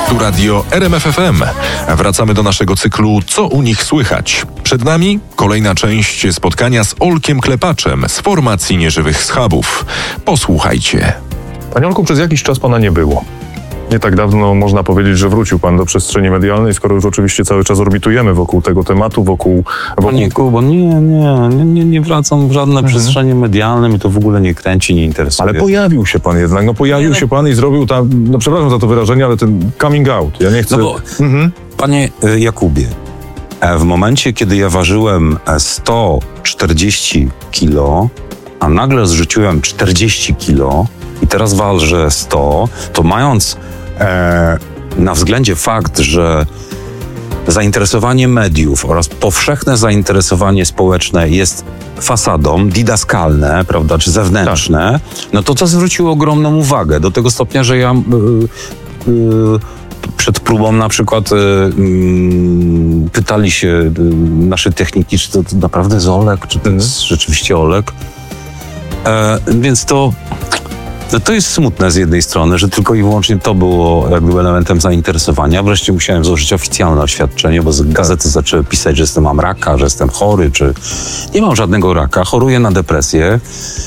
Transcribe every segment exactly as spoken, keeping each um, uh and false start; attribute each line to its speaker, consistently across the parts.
Speaker 1: Tu radio R M F F M. Wracamy do naszego cyklu Co u nich słychać? Przed nami kolejna część spotkania z Olkiem Klepaczem z formacji Nieżywych Schabów. Posłuchajcie.
Speaker 2: Panie Olku, przez jakiś czas pana nie było. Nie tak dawno można powiedzieć, że wrócił pan do przestrzeni medialnej, skoro już oczywiście cały czas orbitujemy wokół tego tematu, wokół... wokół...
Speaker 3: Panie Kubo, nie, nie, nie, nie wracam w żadne mhm. przestrzenie medialne, mnie to w ogóle nie kręci, nie interesuje.
Speaker 2: Ale pojawił się pan jednak, no pojawił nie, się pan i zrobił tam, no przepraszam za to wyrażenie, ale ten coming out, ja nie chcę...
Speaker 3: No bo, mhm. Panie Jakubie, w momencie, kiedy ja ważyłem sto czterdzieści kilo, a nagle zrzuciłem czterdzieści kilo i teraz ważę sto, to mając e, na względzie fakt, że zainteresowanie mediów oraz powszechne zainteresowanie społeczne jest fasadą, didaskalne, prawda, czy zewnętrzne, tak. no to to zwróciło ogromną uwagę. Do tego stopnia, że ja y, y, przed próbą na przykład y, y, pytali się y, nasi techniki, czy to, to naprawdę jest Olek, czy to jest rzeczywiście Olek. E, więc to To jest smutne z jednej strony, że tylko i wyłącznie to było jakby elementem zainteresowania. Wreszcie musiałem złożyć oficjalne oświadczenie, bo gazety zaczęły pisać, że jestem, mam raka, że jestem chory, czy nie mam żadnego raka, choruję na depresję.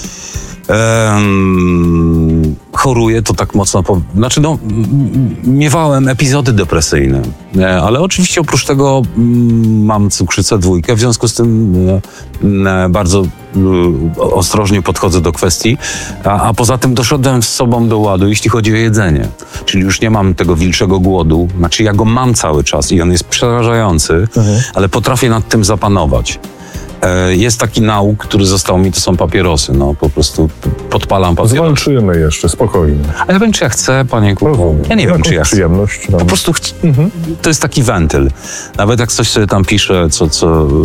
Speaker 3: Um, choruję, to tak mocno... Po... Znaczy, no, miewałem epizody depresyjne, ale oczywiście oprócz tego mm, mam cukrzycę dwójkę, w związku z tym e, bardzo e, ostrożnie podchodzę do kwestii, a, a poza tym doszedłem z sobą do ładu, jeśli chodzi o jedzenie. Czyli już nie mam tego wilczego głodu, znaczy ja go mam cały czas i on jest przerażający, mhm. ale potrafię nad tym zapanować. Jest taki nauk, który został mi, to są papierosy. No, po prostu podpalam papierosy.
Speaker 2: Zwalczymy jeszcze, spokojnie.
Speaker 3: A ja wiem, czy ja chcę, panie Kubo. Ja nie wiem, czy ja chcę.
Speaker 2: Przyjemność.
Speaker 3: Po prostu ch- mhm. to jest taki wentyl. Nawet jak coś sobie tam pisze, co, co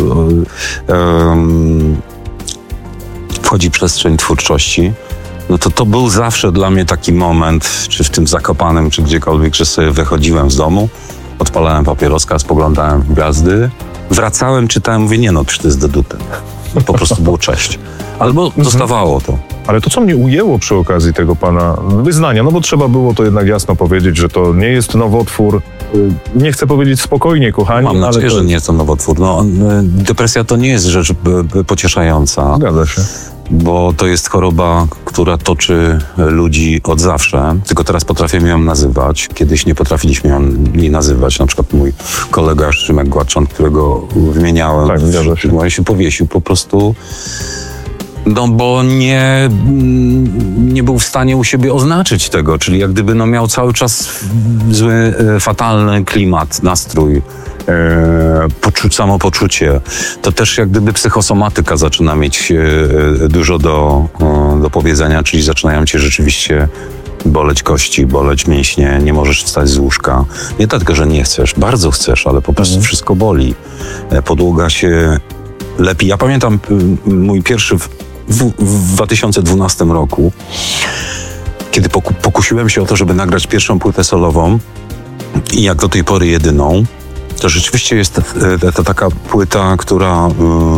Speaker 3: um, wchodzi w przestrzeń twórczości, no to to był zawsze dla mnie taki moment, czy w tym Zakopanem, czy gdziekolwiek, że sobie wychodziłem z domu, odpalałem papieroska, spoglądałem w gwiazdy, wracałem, czytałem, mówię, nie no, przecież to jest do dupy. Po prostu było cześć. Albo dostawało to.
Speaker 2: Ale to, co mnie ujęło przy okazji tego pana wyznania, no bo trzeba było to jednak jasno powiedzieć, że to nie jest nowotwór. Nie chcę powiedzieć spokojnie, kochani,
Speaker 3: Mam nadzieję,
Speaker 2: ale to...
Speaker 3: że nie jest to nowotwór. No, depresja to nie jest rzecz pocieszająca.
Speaker 2: Zgadza się.
Speaker 3: Bo to jest choroba, która toczy ludzi od zawsze, tylko teraz potrafimy ją nazywać. Kiedyś nie potrafiliśmy ją jej nazywać. Na przykład mój kolega Szymek Gładczon, którego wymieniałem,
Speaker 2: tak, zgadza się.
Speaker 3: się powiesił po prostu, no bo nie, nie był w stanie u siebie oznaczyć tego, czyli jak gdyby no, miał cały czas zły, fatalny klimat, nastrój, e, poczu- samopoczucie. To też jak gdyby psychosomatyka zaczyna mieć e, dużo do, e, do powiedzenia, czyli zaczynają cię rzeczywiście boleć kości, boleć mięśnie, nie możesz wstać z łóżka. Nie tylko, że nie chcesz, bardzo chcesz, ale po prostu mhm. wszystko boli. E, podłoga się lepi. Ja pamiętam mój pierwszy w, w, w dwa tysiące dwunastym roku, kiedy poku, pokusiłem się o to, żeby nagrać pierwszą płytę solową i jak do tej pory jedyną, to rzeczywiście jest to, to taka płyta, która...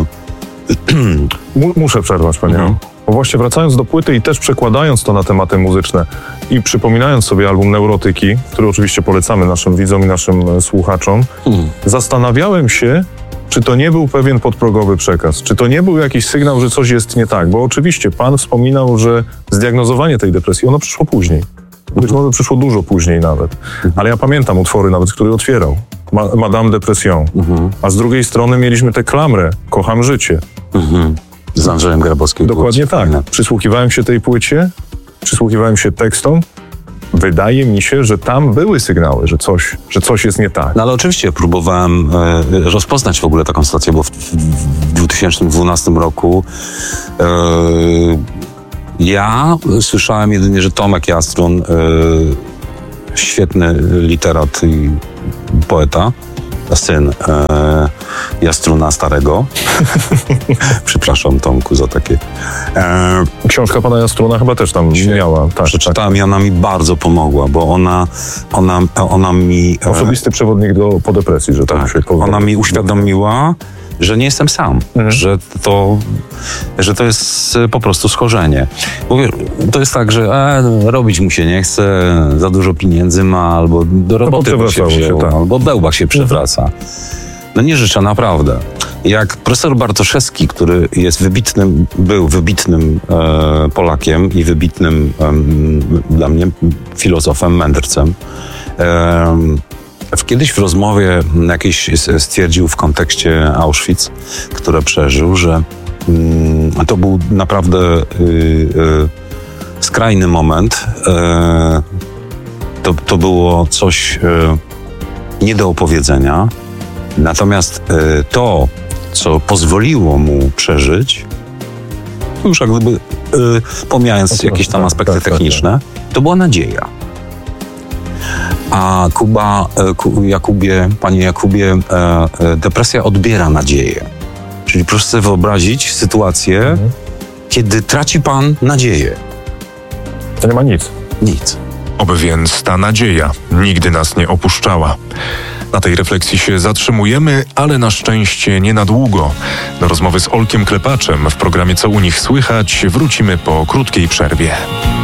Speaker 2: Yy... Muszę przerwać, panie. Mhm. Bo właśnie wracając do płyty i też przekładając to na tematy muzyczne i przypominając sobie album Neurotyki, który oczywiście polecamy naszym widzom i naszym słuchaczom, mhm. zastanawiałem się, czy to nie był pewien podprogowy przekaz? Czy to nie był jakiś sygnał, że coś jest nie tak? Bo oczywiście pan wspominał, że zdiagnozowanie tej depresji, ono przyszło później. Być może przyszło dużo później nawet. Ale ja pamiętam utwory nawet, które otwierał. Ma- Madame Depression. Mhm. A z drugiej strony mieliśmy tę klamrę Kocham życie.
Speaker 3: Mhm. Z Andrzejem Grabowskim.
Speaker 2: Dokładnie tak. Fajne. Przysłuchiwałem się tej płycie, przysłuchiwałem się tekstom. Wydaje mi się, że tam były sygnały, że coś, że coś jest nie tak.
Speaker 3: No ale oczywiście próbowałem e, rozpoznać w ogóle taką sytuację, bo w, w, w dwa tysiące dwunastym roku e, ja słyszałem jedynie, że Tomek Jastrun, e, świetny literat i poeta, syn e, Jastruna Starego. Przepraszam, Tomku, za takie...
Speaker 2: E, Książka pana Jastruna chyba też tam miała. Tak,
Speaker 3: przeczytałem
Speaker 2: tak.
Speaker 3: i ona mi bardzo pomogła, bo ona, ona, ona mi...
Speaker 2: Osobisty e, przewodnik do, po depresji, że tak, tak się powiem.
Speaker 3: Ona mi uświadomiła, że nie jestem sam, mhm. że, to, że to jest po prostu schorzenie. Mówię, to jest tak, że e, robić mu się nie chce, za dużo pieniędzy ma, albo do roboty
Speaker 2: no
Speaker 3: się wziął,
Speaker 2: tak.
Speaker 3: albo bełbach się przewraca. No nie życzę, naprawdę. Jak profesor Bartoszewski, który jest wybitnym, był wybitnym e, Polakiem i wybitnym e, dla mnie filozofem, mędrcem, e, kiedyś w rozmowie jakiś stwierdził w kontekście Auschwitz, które przeżył, że mm, to był naprawdę y, y, skrajny moment. E, to, to było coś y, nie do opowiedzenia. Natomiast y, to, co pozwoliło mu przeżyć, już jak gdyby y, pomijając jakieś tam aspekty tak, techniczne, tak, tak. to była nadzieja. A Kuba, Jakubie, panie Jakubie, depresja odbiera nadzieję. Czyli proszę sobie wyobrazić sytuację, mhm. kiedy traci pan nadzieję.
Speaker 2: To nie ma nic.
Speaker 3: Nic.
Speaker 1: Oby więc ta nadzieja nigdy nas nie opuszczała. Na tej refleksji się zatrzymujemy, ale na szczęście nie na długo. Do rozmowy z Olkiem Klepaczem w programie Co u nich słychać wrócimy po krótkiej przerwie.